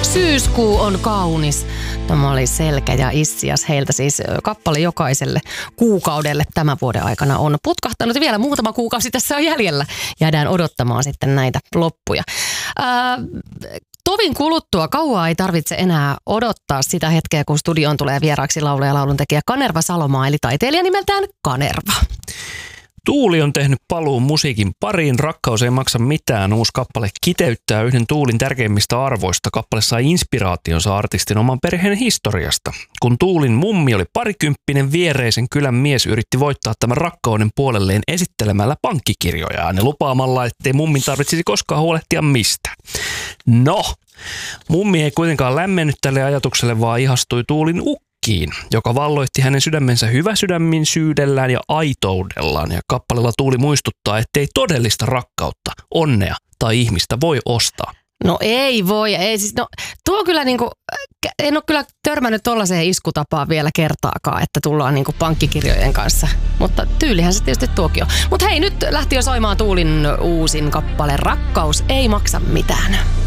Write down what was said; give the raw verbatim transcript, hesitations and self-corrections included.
Syyskuu on kaunis. Tämä oli Selkä ja Issias. Heiltä siis kappale jokaiselle kuukaudelle tämän vuoden aikana on putkahtanut. Vielä muutama kuukausi tässä on jäljellä. Jäädään odottamaan sitten näitä loppuja. Ää, tovin kuluttua kauaa ei tarvitse enää odottaa sitä hetkeä, kun studioon tulee vieraaksi laulaja ja lauluntekijä Kanerva Salomaa, eli taiteilija nimeltään Kanerva. Tuuli on tehnyt paluun musiikin pariin. Rakkaus ei maksa mitään. Uusi kappale kiteyttää yhden Tuulin tärkeimmistä arvoista. Kappale sai inspiraationsa artistin oman perheen historiasta. Kun Tuulin mummi oli parikymppinen, viereisen kylän mies yritti voittaa tämän rakkauden puolelleen esittelemällä pankkikirjojaan ja lupaamalla, ettei mummin tarvitsisi koskaan huolehtia mistä. No, mummi ei kuitenkaan lämmennyt tälle ajatukselle, vaan ihastui Tuulin ukkiin, joka valloitti hänen sydämensä hyväsydämisyydellään ja aitoudellaan. Ja kappaleella Tuuli muistuttaa, ettei todellista rakkautta, onnea tai ihmistä voi ostaa. No ei voi, ei siis, no tuo kyllä niinku, en ole kyllä törmännyt tollaiseen iskutapaan vielä kertaakaan, että tullaan niinku pankkikirjojen kanssa, mutta tyylihän se tietysti tuokin on. Mutta hei, nyt lähti jo soimaan Tuulin uusin kappale Rakkaus ei maksa mitään.